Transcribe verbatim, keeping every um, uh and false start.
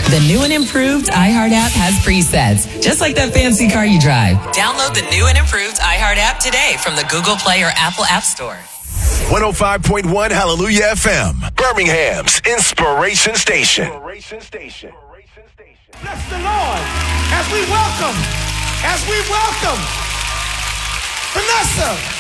The new and improved iHeart app has presets, just like that fancy car you drive. Download the new and improved iHeart app today from the Google Play or Apple App Store. one oh five point one Hallelujah F M, Birmingham's Inspiration Station. Bless the Lord as we welcome, as we welcome Vanessa.